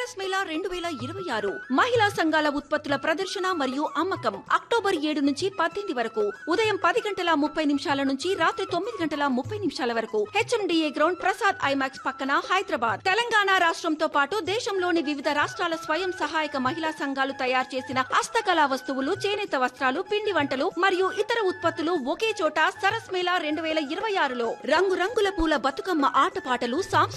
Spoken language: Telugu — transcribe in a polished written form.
సరస్ మేళా 2026 మహిళా సంఘాల ఉత్పత్తుల ప్రదర్శన మరియు అమ్మకం అక్టోబర్ 7 నుంచి 18 వరకు ఉదయం 10:30 నుంచి రాత్రి 9:30 వరకు హెచ్ఎండిఏ గ్రౌండ్ ప్రసాద్ ఐమాక్స్ పక్కన హైదరాబాద్. తెలంగాణ రాష్ట్రంతో పాటు దేశంలోని వివిధ రాష్ట్రాల స్వయం సహాయక మహిళా సంఘాలు తయారు చేసిన హస్తకళా వస్తువులు, చేనేత వస్త్రాలు, పిండి వంటలు మరియు ఇతర ఉత్పత్తులు ఒకే చోట సరస్ మేళా 2026లో రంగురంగుల పూల బతుకమ్మ ఆటపాటలు,